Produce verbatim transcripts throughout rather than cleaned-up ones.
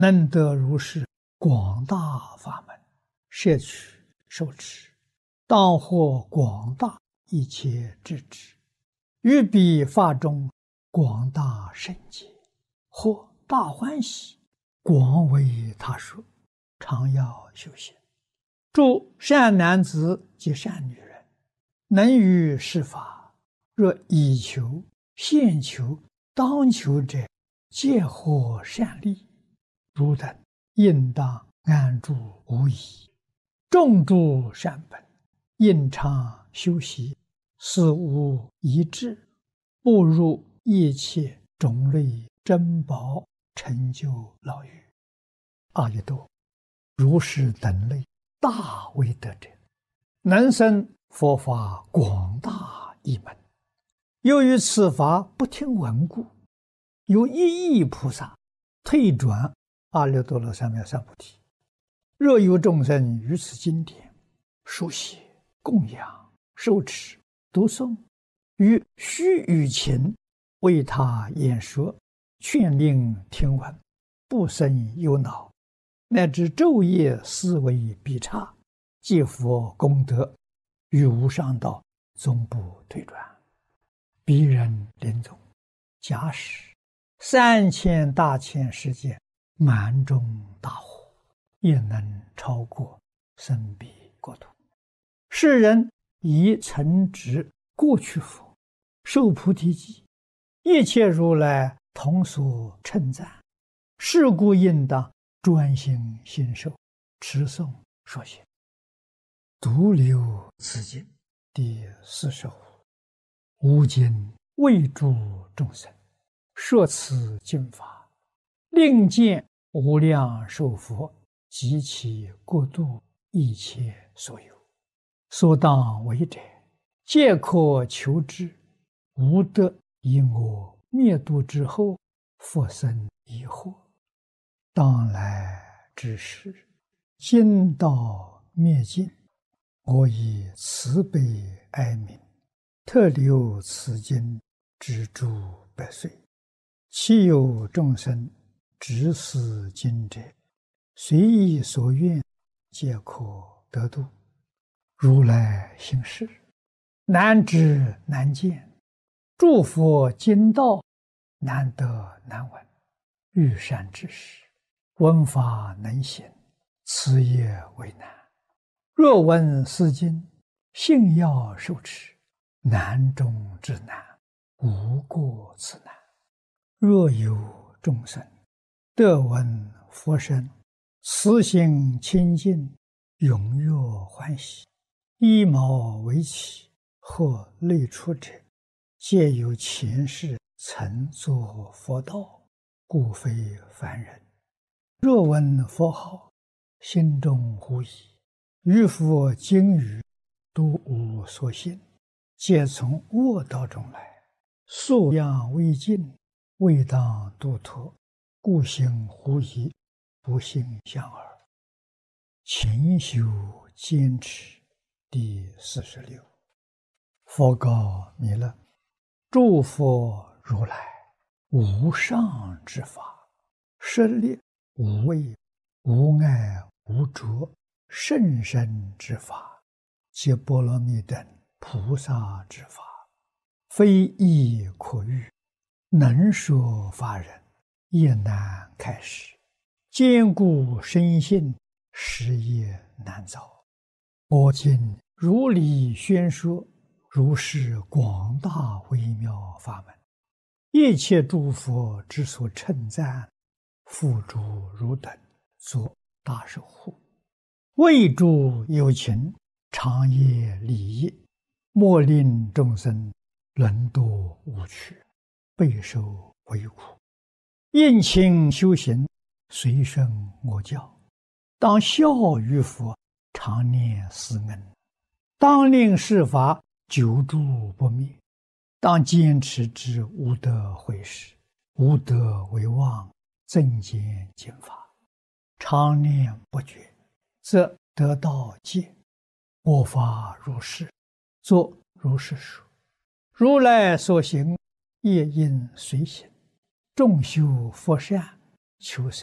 能得如是广大法门，摄取受持，当获广大一切智智，于彼法中广大圣解，或大欢喜，广为他说，常要修行。诸善男子及善女人，能于是法，若以求、现求、当求者，皆获善利。汝等应当安住无疑，种诸善本，应常修习，死无遗志，步入一切种类珍宝，成就老狱。阿逸多，如是等类大威德者，能生佛法广大一门。由于此法不听闻故，有一亿菩萨退转阿耨多罗三藐三菩提。若有众生于此经典书写、供养、受持、读诵，于须臾前为他演说，劝令听闻，不生忧恼，乃至昼夜思维必差，皆佛功德，于无上道终不退转。彼人临终，假使三千大千世界满中大火，也能超过生彼国土。世人以曾植过去佛，受菩提记，一切如来同所称赞。是故应当专心信受，持诵说行。独留此经第四十五。吾今为诸众生说此经法，令见无量寿佛及其国度一切所有，所当为者，皆可求之。无得以我灭度之后，复生疑惑。当来之时，今道灭尽，我以慈悲哀悯，特留此经之诸百岁。其有众生执此经者，随意所愿，皆可得度。如来行事，难知难见，诸佛经道难得难闻。欲善知识，闻法能行，此也为难。若闻是经，信要受持，难中之难，无过此难。若有众生得闻佛声，慈心清净，踊跃欢喜，依毛为起，或类出者，皆有前世曾作佛道，故非凡人。若闻佛号，心中狐疑，于佛经语都无所信，皆从恶道中来，素养未尽，未当度脱，故行狐疑，不信相耳。勤修坚持第四十六。佛告弥勒：诸佛如来无上之法，舍利无畏、无碍、无着，甚深之法，皆波罗蜜等菩萨之法，非易可喻，能说法人也难开示，坚固深信，实也难造。我今如理宣说，如是广大微妙法门，一切诸佛之所称赞，付诸汝等作大守护，为诸有情长夜礼义，莫令众生沦堕无趣，备受为苦。应勤修行，随顺我教，当效于佛，常念思恩，当令是法久住不灭，当坚持之无得毁失，无得为妄，增减经法，常念不绝，则得道戒。我法如是，作如是说。如来所行，业应随行。众修佛善，求生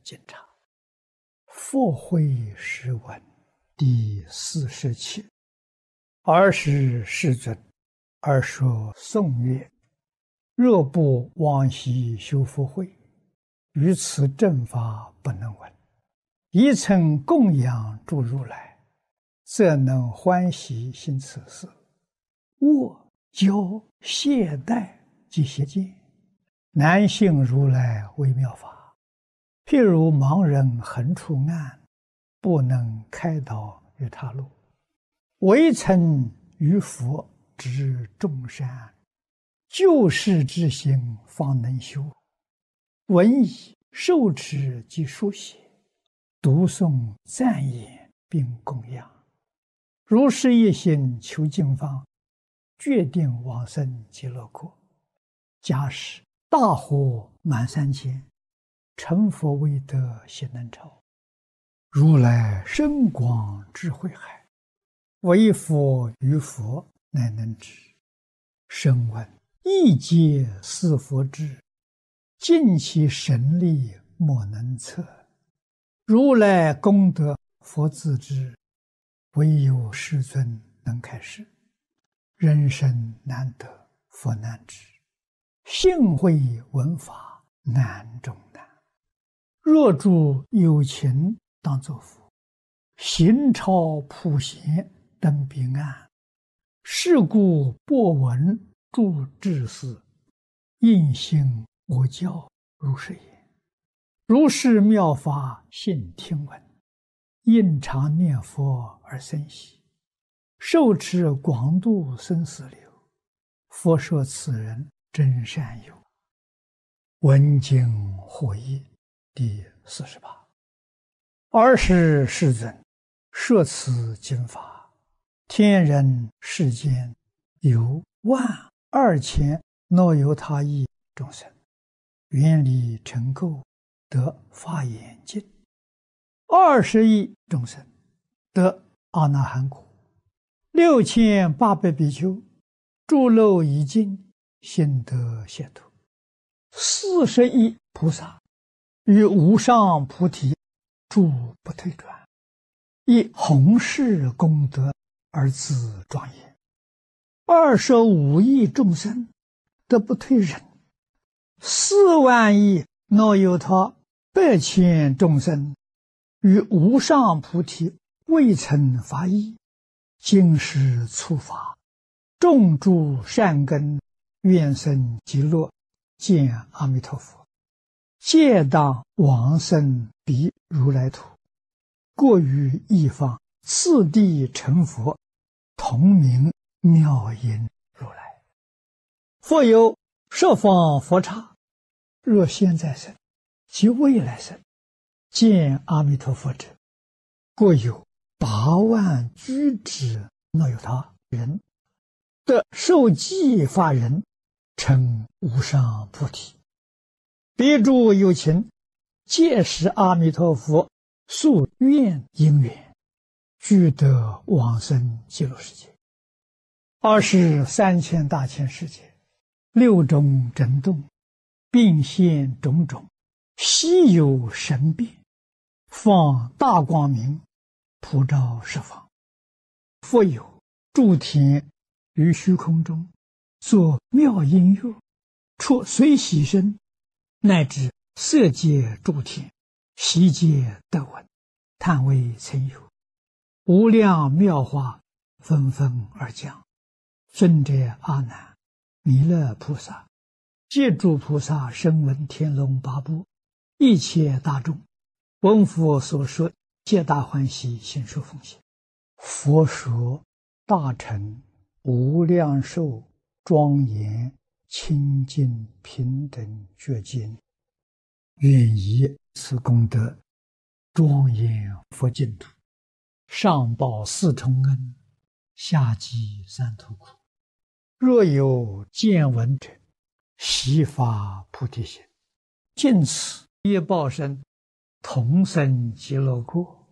经查。佛会诗文第四十七。尔时世尊，而说颂曰：若不往昔修福慧，于此正法不能闻。一曾供养诸如来，则能欢喜行此事。握教懈怠及邪见，难信如来微妙法。譬如盲人横出暗，不能开导于他路。唯曾于佛知众善，救世之心方能修。闻已受持及书写，读诵赞言并供养。如是一心求经方，决定往生极乐国。假使大火满三千，成佛未得悉能超。如来深广智慧海，唯佛于佛乃能知。声闻一皆是佛智，尽其神力莫能测。如来功德佛自知，唯有世尊能开示。人生难得佛难知，幸会闻法难中难。若诸有情当作佛，行超普贤登彼岸。是故播闻诸智士，应信我教如是言。如是妙法信听闻，应常念佛而生喜。受持广度生死流，佛说此人真善友。闻经获益第四十八。尔时世尊，摄此经法，天人世间有万二千若有他意众生，愿力成垢，得法眼净。二十亿众生得阿那含果。六千八百比丘诸漏已尽，心得解脱。四十亿菩萨于无上菩提诸不退转，以弘誓功德而自庄严。二十五亿众生得不退忍，四万亿若有他百千众生于无上菩提未曾发意，今时初发，种诸善根，愿生极乐，见阿弥陀佛。皆当往生彼如来土，过于一方，次第成佛，同名妙音如来。复有十方佛刹，若现在生及未来生，见阿弥陀佛者，过有八万居止若有他人，得受记法人，成无上菩提。彼诸有情，皆是阿弥陀佛宿愿因缘，俱得往生极乐世界。二是三千大千世界，六种震动，并现种种稀有神变，放大光明，普照十方。复有诸天于虚空中，作妙音乐，出随喜声，乃至色界诸天，悉皆得闻，叹为曾有。无量妙法纷纷而降。尊者阿难、弥勒菩萨，皆诸菩萨声闻天龙八部，一切大众，闻佛所说，皆大欢喜，心受奉献。佛说大乘无量寿庄严清净平等觉经，愿以此功德庄严佛净土，上报四重恩，下济三途苦。若有见闻者，悉发菩提心，尽此业报身，同生极乐国。